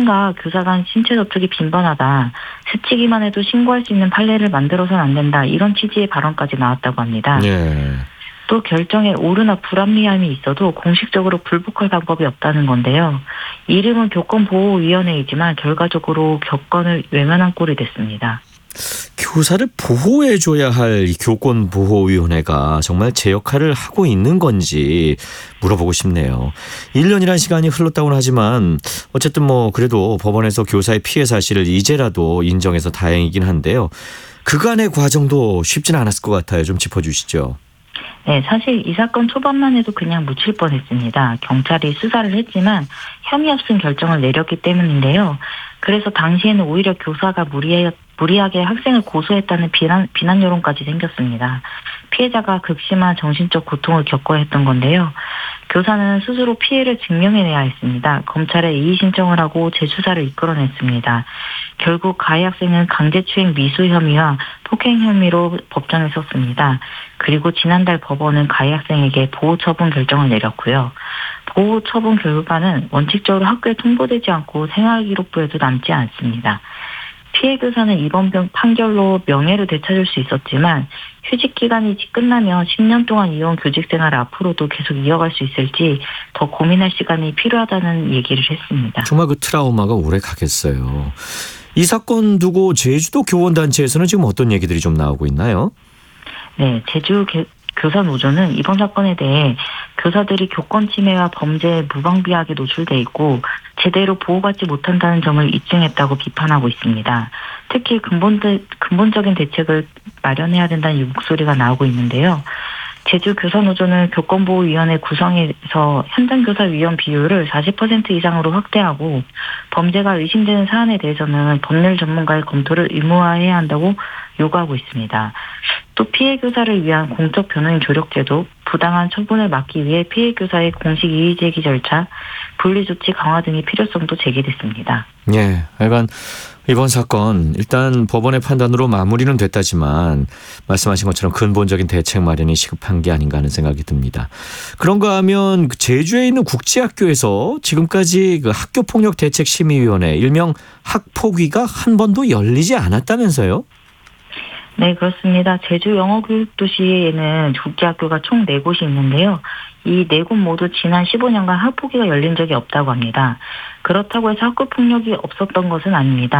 학생과 교사 간 신체 접촉이 빈번하다. 스치기만 해도 신고할 수 있는 판례를 만들어서는 안 된다. 이런 취지의 발언까지 나왔다고 합니다. 네. 또 결정에 오류나 불합리함이 있어도 공식적으로 불복할 방법이 없다는 건데요. 이름은 교권보호위원회이지만 결과적으로 교권을 외면한 꼴이 됐습니다. 교사를 보호해줘야 할 이 교권보호위원회가 정말 제 역할을 하고 있는 건지 물어보고 싶네요. 1년이란 시간이 흘렀다고는 하지만 어쨌든 그래도 법원에서 교사의 피해 사실을 이제라도 인정해서 다행이긴 한데요. 그간의 과정도 쉽지는 않았을 것 같아요. 좀 짚어주시죠. 네, 사실 이 사건 초반만 해도 그냥 묻힐 뻔했습니다. 경찰이 수사를 했지만 혐의 없음 결정을 내렸기 때문인데요. 그래서 당시에는 오히려 교사가 무리하게 학생을 고소했다는 비난 여론까지 생겼습니다. 피해자가 극심한 정신적 고통을 겪어야 했던 건데요. 교사는 스스로 피해를 증명해내야 했습니다. 검찰에 이의 신청을 하고 재수사를 이끌어냈습니다. 결국 가해 학생은 강제추행 미수 혐의와 폭행 혐의로 법정에 섰습니다. 그리고 지난달 법원은 가해 학생에게 보호처분 결정을 내렸고요. 보호처분 결과는 원칙적으로 학교에 통보되지 않고 생활기록부에도 남지 않습니다. 피해 교사는 이번 판결로 명예를 되찾을 수 있었지만 휴직 기간이 끝나면 10년 동안 이어온 교직 생활을 앞으로도 계속 이어갈 수 있을지 더 고민할 시간이 필요하다는 얘기를 했습니다. 정말 그 트라우마가 오래 가겠어요. 이 사건 두고 제주도 교원단체에서는 지금 어떤 얘기들이 좀 나오고 있나요? 네, 제주 교사노조는 이번 사건에 대해 교사들이 교권 침해와 범죄에 무방비하게 노출돼 있고 제대로 보호받지 못한다는 점을 입증했다고 비판하고 있습니다. 특히 근본적인 대책을 마련해야 된다는 목소리가 나오고 있는데요. 제주교사노조는 교권보호위원회 구성에서 현장교사위원 비율을 40% 이상으로 확대하고 범죄가 의심되는 사안에 대해서는 법률 전문가의 검토를 의무화해야 한다고 요구하고 있습니다. 또 피해 교사를 위한 공적 변호인 조력제도, 부당한 처분을 막기 위해 피해 교사의 공식 이의 제기 절차, 분리 조치 강화 등의 필요성도 제기됐습니다. 예, 하여간 이번 사건 일단 법원의 판단으로 마무리는 됐다지만 말씀하신 것처럼 근본적인 대책 마련이 시급한 게 아닌가 하는 생각이 듭니다. 그런가 하면 제주에 있는 국제학교에서 지금까지 그 학교폭력대책심의위원회 일명 학폭위가 한 번도 열리지 않았다면서요? 네, 그렇습니다. 제주 영어교육도시에는 국제학교가 총 4곳이 있는데요. 이 4곳 모두 지난 15년간 학폭위가 열린 적이 없다고 합니다. 그렇다고 해서 학교폭력이 없었던 것은 아닙니다.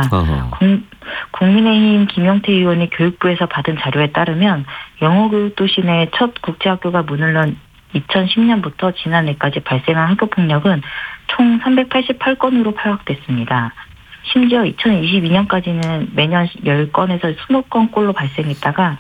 국민의힘 김용태 의원이 교육부에서 받은 자료에 따르면 영어교육도시 내 첫 국제학교가 문을 연 2010년부터 지난해까지 발생한 학교폭력은 총 388건으로 파악됐습니다. 심지어 2022년까지는 매년 10건에서 20건꼴로 발생했다가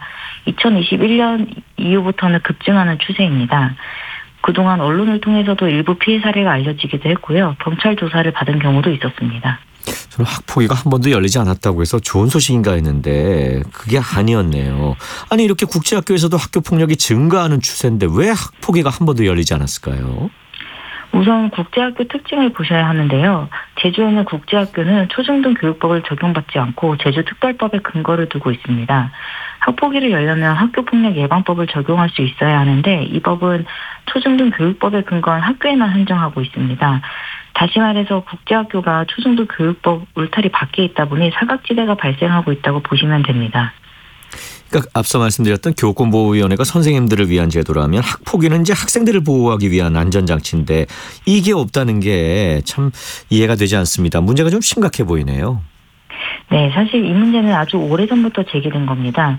2021년 이후부터는 급증하는 추세입니다. 그동안 언론을 통해서도 일부 피해 사례가 알려지기도 했고요. 경찰 조사를 받은 경우도 있었습니다. 저는 학폭위가 한 번도 열리지 않았다고 해서 좋은 소식인가 했는데 그게 아니었네요. 아니 이렇게 국제학교에서도 학교폭력이 증가하는 추세인데 왜 학폭위가 한 번도 열리지 않았을까요? 우선 국제학교 특징을 보셔야 하는데요. 제주에 있는 국제학교는 초중등 교육법을 적용받지 않고 제주특별법에 근거를 두고 있습니다. 학폭위를 열려면 학교폭력 예방법을 적용할 수 있어야 하는데 이 법은 초중등 교육법에 근거한 학교에만 한정하고 있습니다. 다시 말해서 국제학교가 초중등 교육법 울타리 밖에 있다 보니 사각지대가 발생하고 있다고 보시면 됩니다. 그러니까 앞서 말씀드렸던 교권보호위원회가 선생님들을 위한 제도라면 학폭위는 이제 학생들을 보호하기 위한 안전장치인데 이게 없다는 게 참 이해가 되지 않습니다. 문제가 좀 심각해 보이네요. 네, 사실 이 문제는 아주 오래전부터 제기된 겁니다.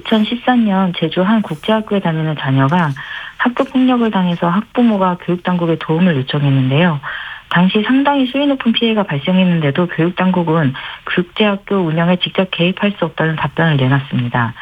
2014년 제주 한 국제학교에 다니는 자녀가 학교폭력을 당해서 학부모가 교육당국에 도움을 요청했는데요. 당시 상당히 수위 높은 피해가 발생했는데도 교육당국은 국제학교 운영에 직접 개입할 수 없다는 답변을 내놨습니다.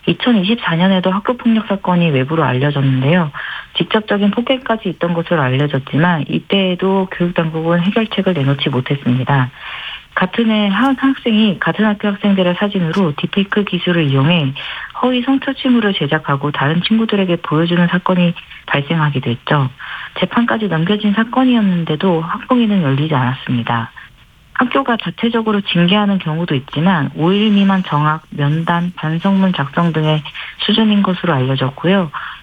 2024년에도 학교폭력 사건이 외부로 알려졌는데요. 직접적인 폭행까지 있던 것으로 알려졌지만 이때에도 교육당국은 해결책을 내놓지 못했습니다. 같은 해 한 학생이 같은 학교 학생들의 사진으로 딥페이크 기술을 이용해 허위 성추침물을 제작하고 다른 친구들에게 보여주는 사건이 발생하기도 했죠. 재판까지 넘겨진 사건이었는데도 학폭위는 열리지 않았습니다. 학교가 자체적으로 징계하는 경우도 있지만 5일 미만 정학, 면담, 반성문 작성 등의 수준인 것으로 알려졌고요.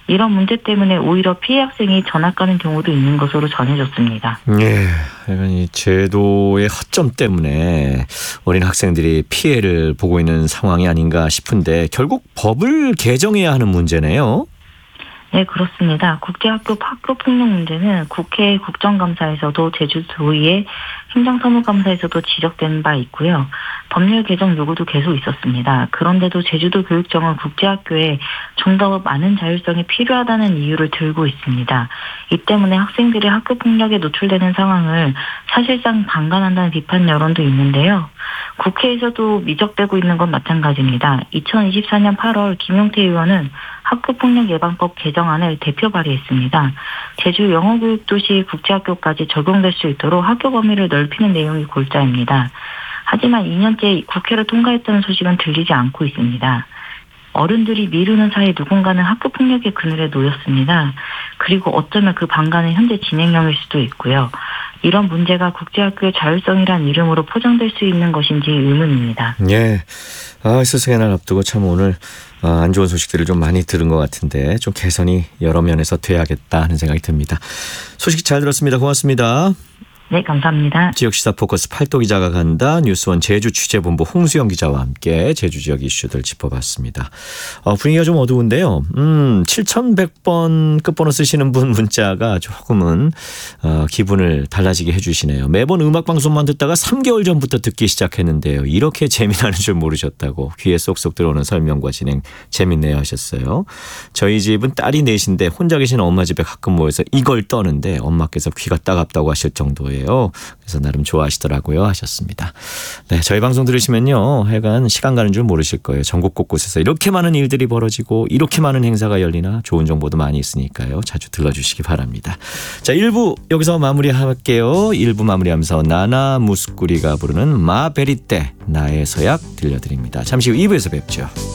이런 문제 때문에 오히려 피해 학생이 전학 가는 경우도 있는 것으로 전해졌습니다. 예, 약간 이 제도의 허점 때문에 어린 학생들이 피해를 보고 있는 상황이 아닌가 싶은데 결국 법을 개정해야 하는 문제네요. 네, 그렇습니다. 국제학교 학교폭력 문제는 국회 국정감사에서도 제주도의회 행정사무감사에서도 지적된 바 있고요. 법률 개정 요구도 계속 있었습니다. 그런데도 제주도 교육청은 국제학교에 좀 더 많은 자율성이 필요하다는 이유를 들고 있습니다. 이 때문에 학생들이 학교폭력에 노출되는 상황을 사실상 방관한다는 비판 여론도 있는데요. 국회에서도 미적되고 있는 건 마찬가지입니다. 2024년 8월 김용태 의원은 학교폭력 예방법 개정안을 대표 발의했습니다. 제주 영어교육도시 국제학교까지 적용될 수 있도록 학교 범위를 넓히는 내용이 골자입니다. 하지만 2년째 국회를 통과했다는 소식은 들리지 않고 있습니다. 어른들이 미루는 사이 누군가는 학교폭력의 그늘에 놓였습니다. 그리고 어쩌면 그 방관은 현재 진행형일 수도 있고요. 이런 문제가 국제학교의 자율성이란 이름으로 포장될 수 있는 것인지 의문입니다. 예, 스승의 날 앞두고 참 오늘 안 좋은 소식들을 좀 많이 들은 것 같은데 좀 개선이 여러 면에서 돼야겠다 하는 생각이 듭니다. 소식 잘 들었습니다. 고맙습니다. 네, 감사합니다. 지역시사 포커스 팔도 기자가 간다. 뉴스원 제주 취재본부 홍수영 기자와 함께 제주 지역 이슈들 짚어봤습니다. 분위기가 좀 어두운데요. 7100번 끝번호 쓰시는 분 문자가 조금은 기분을 달라지게 해주시네요. 매번 음악방송만 듣다가 3개월 전부터 듣기 시작했는데요. 이렇게 재미나는 줄 모르셨다고 귀에 쏙쏙 들어오는 설명과 진행 재밌네요 하셨어요. 저희 집은 딸이 넷인데 혼자 계신 엄마 집에 가끔 모여서 이걸 떠는데 엄마께서 귀가 따갑다고 하실 정도예요. 그래서 나름 좋아하시더라고요 하셨습니다. 네, 저희 방송 들으시면요 하여간 시간 가는 줄 모르실 거예요. 전국 곳곳에서 이렇게 많은 일들이 벌어지고 이렇게 많은 행사가 열리나 좋은 정보도 많이 있으니까요. 자주 들러주시기 바랍니다. 자, 1부 여기서 마무리할게요. 1부 마무리하면서 나나 무스꾸리가 부르는 마베리떼 나의 서약 들려드립니다. 잠시 후 2부에서 뵙죠.